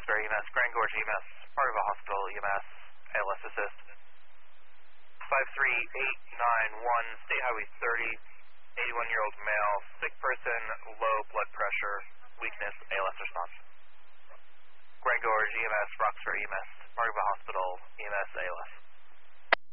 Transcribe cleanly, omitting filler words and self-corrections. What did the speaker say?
Roxbury EMS, Grand Gorge EMS, Parkville Hospital EMS, ALS assist. 53891, State Highway 30, 81-year-old male, sick person, low blood pressure, weakness, ALS response. Grand Gorge EMS, Roxbury EMS, Parkville Hospital EMS, ALS.